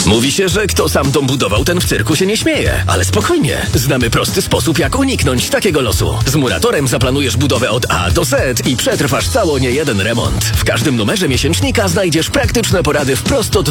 Mówi się, że kto sam dom budował, ten w cyrku się nie śmieje. Ale spokojnie, znamy prosty sposób, jak uniknąć takiego losu. Z Muratorem zaplanujesz budowę od A do Z i przetrwasz cało niejeden remont. W każdym numerze miesięcznika znajdziesz praktyczne porady wprost od